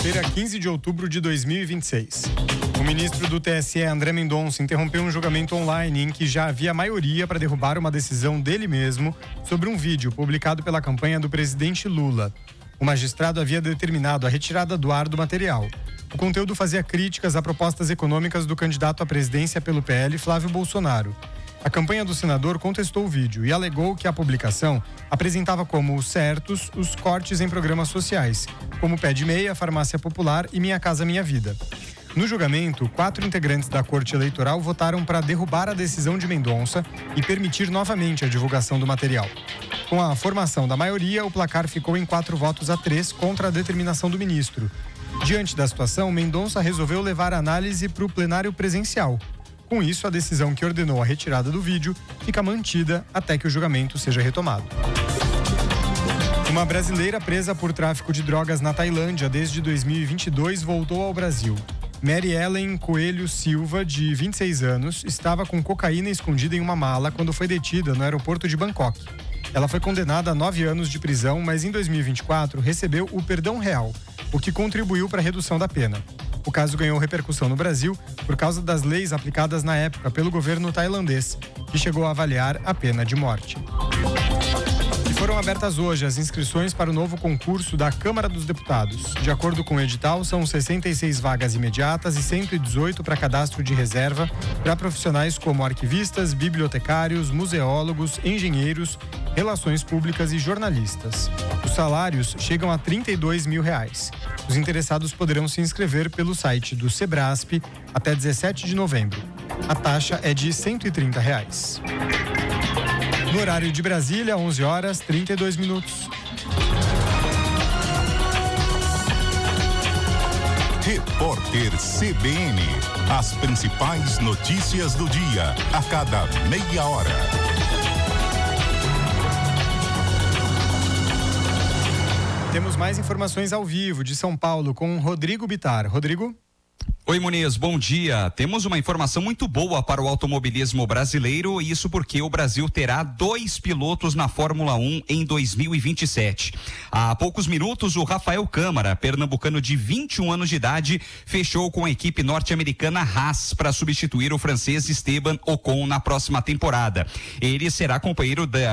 Segunda-feira, 15 de outubro de 2026. O ministro do TSE, André Mendonça, interrompeu um julgamento online em que já havia maioria para derrubar uma decisão dele mesmo sobre um vídeo publicado pela campanha do presidente Lula. O magistrado havia determinado a retirada do ar do material. O conteúdo fazia críticas a propostas econômicas do candidato à presidência pelo PL, Flávio Bolsonaro. A campanha do senador contestou o vídeo e alegou que a publicação apresentava como certos os cortes em programas sociais, como Pé de Meia, Farmácia Popular e Minha Casa Minha Vida. No julgamento, 4 integrantes da Corte Eleitoral votaram para derrubar a decisão de Mendonça e permitir novamente a divulgação do material. Com a formação da maioria, o placar ficou em 4-3 contra a determinação do ministro. Diante da situação, Mendonça resolveu levar a análise para o plenário presencial. Com isso, a decisão que ordenou a retirada do vídeo fica mantida até que o julgamento seja retomado. Uma brasileira presa por tráfico de drogas na Tailândia desde 2022 voltou ao Brasil. Mary Ellen Coelho Silva, de 26 anos, estava com cocaína escondida em uma mala quando foi detida no aeroporto de Bangkok. Ela foi condenada a 9 anos de prisão, mas em 2024 recebeu o perdão real, o que contribuiu para a redução da pena. O caso ganhou repercussão no Brasil por causa das leis aplicadas na época pelo governo tailandês, que chegou a avaliar a pena de morte. E foram abertas hoje as inscrições para o novo concurso da Câmara dos Deputados. De acordo com o edital, são 66 vagas imediatas e 118 para cadastro de reserva para profissionais como arquivistas, bibliotecários, museólogos, engenheiros, relações públicas e jornalistas. Os salários chegam a R$32 mil. Os interessados poderão se inscrever pelo site do Sebrasp até 17 de novembro. A taxa é de R$130. No horário de Brasília, 11h32. Repórter CBN. As principais notícias do dia, a cada meia hora. Temos mais informações ao vivo de São Paulo com Rodrigo Bittar. Rodrigo? Oi, Muniz, bom dia. Temos uma informação muito boa para o automobilismo brasileiro, isso porque o Brasil terá 2 pilotos na Fórmula 1 em 2027. Há poucos minutos, o Rafael Câmara, pernambucano de 21 anos de idade, fechou com a equipe norte-americana Haas para substituir o francês Esteban Ocon na próxima temporada. Ele será companheiro